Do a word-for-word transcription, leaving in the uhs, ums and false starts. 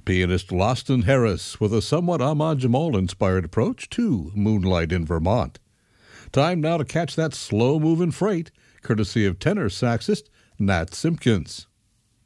Pianist Loston Harris with a somewhat Ahmad Jamal-inspired approach to Moonlight in Vermont. Time now to catch that slow-moving freight, courtesy of tenor saxist Nat Simpkins.